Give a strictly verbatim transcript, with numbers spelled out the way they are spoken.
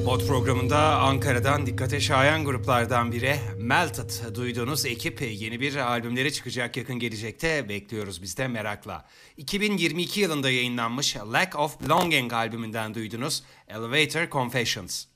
Pod programında Ankara'dan dikkate şayan gruplardan biri Melted duyduğunuz ekip yeni bir albümleri çıkacak yakın gelecekte, bekliyoruz biz de merakla. iki bin yirmi iki yılında yayınlanmış Lack of Belonging albümünden duydunuz Elevator Confessions.